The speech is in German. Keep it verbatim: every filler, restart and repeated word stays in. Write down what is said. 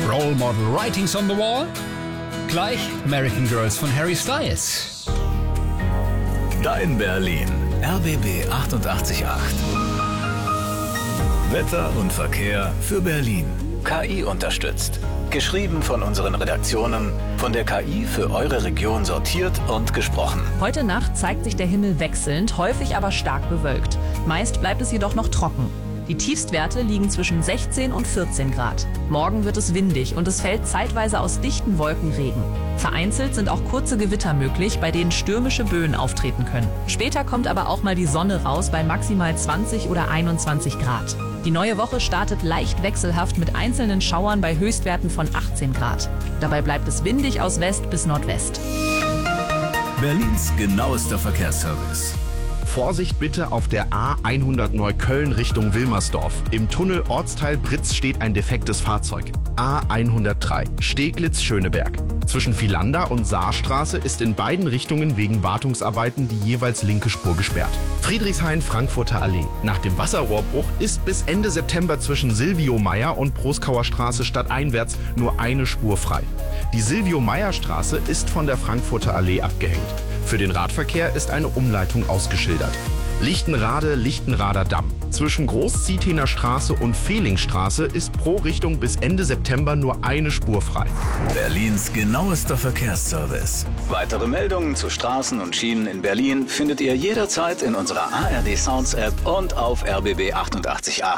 Role Model Writings on the Wall? Gleich American Girls von Harry Styles. Dein Berlin. R B B achtundachtzig Komma acht. Wetter und Verkehr für Berlin. K I unterstützt. Geschrieben von unseren Redaktionen, von der K I für eure Region sortiert und gesprochen. Heute Nacht zeigt sich der Himmel wechselnd, häufig aber stark bewölkt. Meist bleibt es jedoch noch trocken. Die Tiefstwerte liegen zwischen sechzehn und vierzehn Grad. Morgen wird es windig und es fällt zeitweise aus dichten Wolken Regen. Vereinzelt sind auch kurze Gewitter möglich, bei denen stürmische Böen auftreten können. Später kommt aber auch mal die Sonne raus bei maximal zwanzig oder einundzwanzig Grad. Die neue Woche startet leicht wechselhaft mit einzelnen Schauern bei Höchstwerten von achtzehn Grad. Dabei bleibt es windig aus West bis Nordwest. Berlins genauester Verkehrsservice. Vorsicht bitte auf der A hundert Neukölln Richtung Wilmersdorf. Im Tunnel Ortsteil Britz steht ein defektes Fahrzeug. A hundertdrei Steglitz-Schöneberg. Zwischen Vilander und Saarstraße ist in beiden Richtungen wegen Wartungsarbeiten die jeweils linke Spur gesperrt. Friedrichshain-Frankfurter Allee. Nach dem Wasserrohrbruch ist bis Ende September zwischen Silvio-Meyer und Proskauer Straße stadteinwärts nur eine Spur frei. Die Silvio-Meyer-Straße ist von der Frankfurter Allee abgehängt. Für den Radverkehr ist eine Umleitung ausgeschildert. Lichtenrade, Lichtenrader Damm. Zwischen Großzietener Straße und Fehlingstraße ist pro Richtung bis Ende September nur eine Spur frei. Berlins genauester Verkehrsservice. Weitere Meldungen zu Straßen und Schienen in Berlin findet ihr jederzeit in unserer A R D Sounds App und auf R B B achtundachtzig Komma acht.